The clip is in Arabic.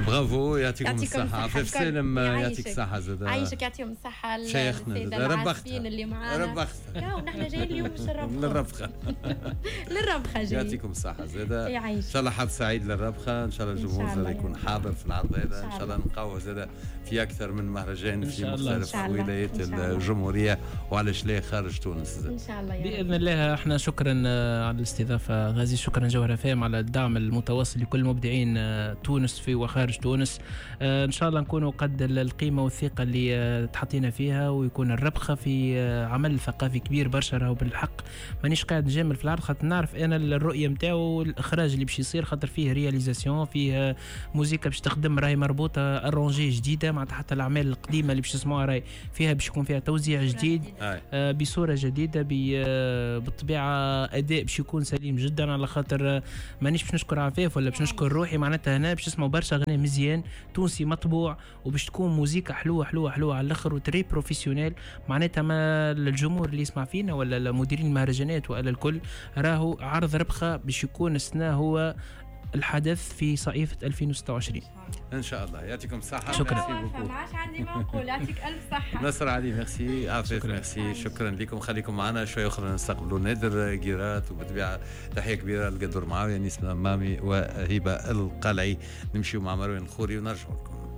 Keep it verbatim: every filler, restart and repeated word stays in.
برافو يعطيكم الصحة. عفاف سالم يعطيك الصحة زاد. عايشك يعطيهم الصحة شيخنا العازفين اللي معانا. ربختها. ونحن جايين اليوم مش الربخة. للربخة. للربخة جاي. يعطيكم الصحة زاد. إن شاء الله حظ سعيد للربخة. إن شاء الله الجمهور زاد يكون حاضر في العرض هذا. إن شاء الله نلقاوه زاد في أكثر من مهرجان في مختلف ولايات الجمهورية وعلاش لا خارج تونس. إن شاء الله. بإذن الله. احنا شكرا على الاستضافة غازي. شكرا جوهرة فهم على الدعم المتواصل لكل مبدعين تونس في وخارج تونس. اه ان شاء الله نكونوا قد القيمة والثقة اللي اه تحطينا فيها ويكون الربخة في اه عمل ثقافي كبير برشا. راهو بالحق مانيش قاعد نجامل في العرض خاطر نعرف انا الرؤية نتاعو والاخراج اللي باش يصير خاطر فيه رياليزاسيون فيه اه موسيقى باش تخدم راهي مربوطة ارونجي جديدة مع حتى الاعمال القديمة اللي باش تسمعوها راهي فيها باش يكون فيها توزيع جديد اه بصورة جديدة بالطبيعة اداء باش يكون سليم جدا على خاطر مانيش باش نشكر عفاف ولا باش نشكر روحي معناتها هنا باش نسمعوا برشا اغاني مزيان تونسي مطبوع وباش تكون موسيقى حلوه حلوه حلوه على الاخر وتري بروفيسيونيل معناتها ما الجمهور اللي يسمع فينا ولا المديرين المهرجانات ولا الكل راهو عرض ربخه باش يكون السنه هو الحدث في صيفة ألفين وستة وعشرين ان شاء الله. يعطيكم الصحه. شكرا. ما عادش عندي ما نقول. يعطيك الف صحه. نصر علي ميرسي. عفاف ميرسي. شكرا لكم. خليكم معنا شويه اخرى نستقبلوا نادر قيرات وبالطبيعه تحيه كبيره لقدر معاويه نسمه مامي وهبه القلعي. نمشيو مع مروان الخوري ونرجعوا لكم.